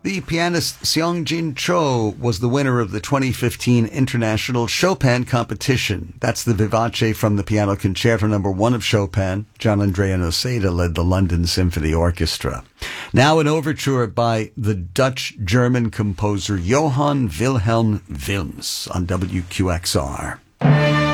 The pianist Seong-Jin Cho was the winner of the 2015 International Chopin Competition. That's the Vivace from the Piano Concerto No. 1 of Chopin. Gian Andrea Noseda led the London Symphony Orchestra. Now an overture by the Dutch-German composer Johann Wilhelm Wilms on WQXR.